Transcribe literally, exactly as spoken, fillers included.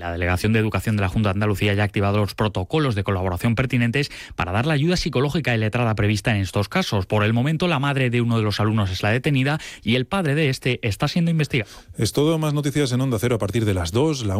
La Delegación de Educación de la Junta de Andalucía ya ha activado los protocolos de colaboración pertinentes para dar la ayuda psicológica y letrada prevista en estos casos. Por el momento, la madre de uno de los alumnos es la detenida y el padre de este está siendo investigado. Es todo, más noticias en Onda Cero a partir de las dos. La